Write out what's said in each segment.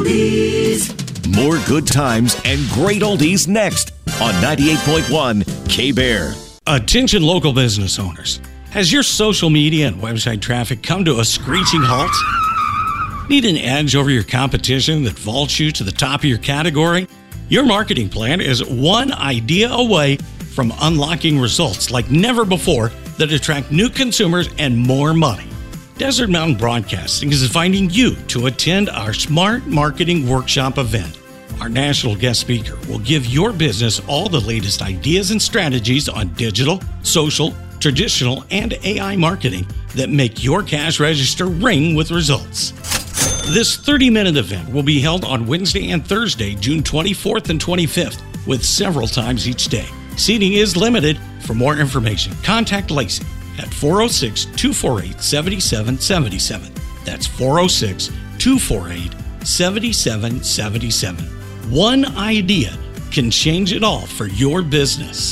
oldies. More good times and great oldies next on 98.1 K-Bear. Attention local business owners. Has your social media and website traffic come to a screeching halt? Need an edge over your competition that vaults you to the top of your category? Your marketing plan is one idea away from unlocking results like never before that attract new consumers and more money. Desert Mountain Broadcasting is inviting you to attend our Smart Marketing Workshop event. Our national guest speaker will give your business all the latest ideas and strategies on digital, social, traditional, and AI marketing that make your cash register ring with results. This 30-minute event will be held on Wednesday and Thursday, June 24th and 25th, with several times each day. Seating is limited. For more information, contact Lacey at 406-248-7777. That's 406-248-7777. One idea can change it all for your business.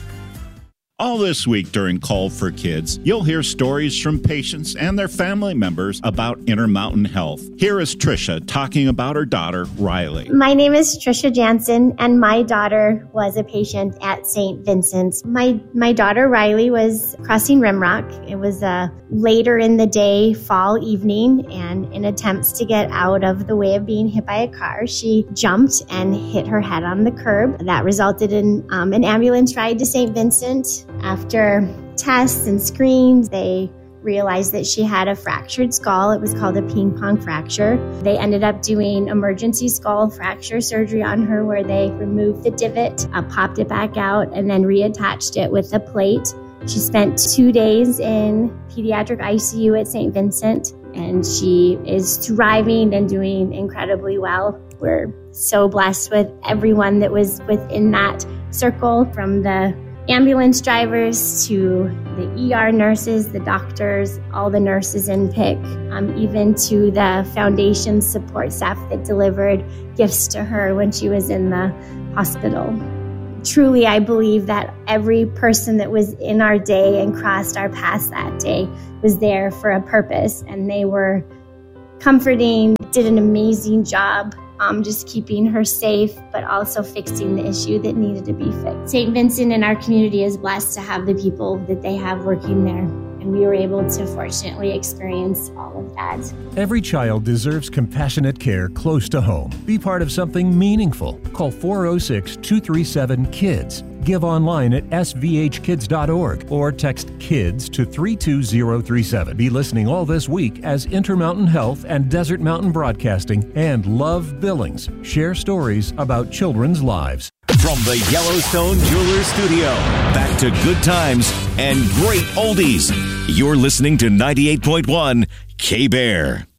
All this week during Call for Kids, you'll hear stories from patients and their family members about Intermountain Health. Here is Tricia talking about her daughter, Riley. My name is Tricia Jansen, and my daughter was a patient at St. Vincent's. My daughter, Riley, was crossing Rimrock. It was a later in the day fall evening, and in attempts to get out of the way of being hit by a car, she jumped and hit her head on the curb. That resulted in an ambulance ride to St. Vincent. After tests and screens, they realized that she had a fractured skull. It was called a ping pong fracture. They ended up doing emergency skull fracture surgery on her, where they removed the divot, popped it back out, and then reattached it with a plate. She spent 2 days in pediatric ICU at St. Vincent, and she is thriving and doing incredibly well. We're so blessed with everyone that was within that circle, from the ambulance drivers to the ER nurses, the doctors, all the nurses in PIC, even to the foundation support staff that delivered gifts to her when she was in the hospital. Truly, I believe that every person that was in our day and crossed our paths that day was there for a purpose, and they were comforting, did an amazing job. Just keeping her safe, but also fixing the issue that needed to be fixed. St. Vincent in our community is blessed to have the people that they have working there, and we were able to fortunately experience all of that. Every child deserves compassionate care close to home. Be part of something meaningful. Call 406-237-KIDS. Give online at svhkids.org or text KIDS to 32037. Be listening all this week as Intermountain Health and Desert Mountain Broadcasting and Love Billings share stories about children's lives. From the Yellowstone Jewelers Studio, back to good times and great oldies. You're listening to 98.1 K-Bear.